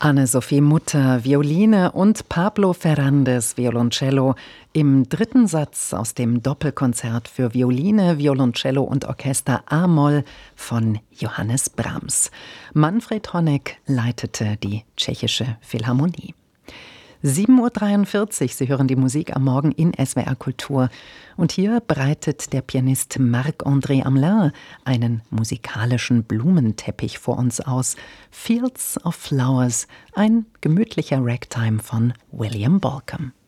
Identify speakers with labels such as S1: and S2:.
S1: Anne-Sophie Mutter, Violine und Pablo Ferrandez, Violoncello, im dritten Satz aus dem Doppelkonzert für Violine, Violoncello und Orchester A-Moll von Johannes Brahms. Manfred Honeck leitete die Tschechische Philharmonie. 7:43 Uhr, Sie hören die Musik am Morgen in SWR Kultur. Und hier breitet der Pianist Marc-André Hamelin einen musikalischen Blumenteppich vor uns aus. Fields of Flowers, ein gemütlicher Ragtime von William Bolcom.